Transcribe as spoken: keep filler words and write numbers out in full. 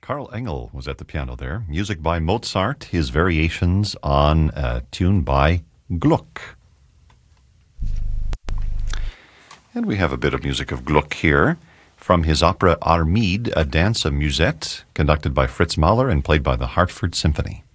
Carl Engel was at the piano there. Music by Mozart, his variations on a tune by Gluck. And we have a bit of music of Gluck here from his opera Armide, a dance, a musette, conducted by Fritz Mahler and played by the Hartford Symphony.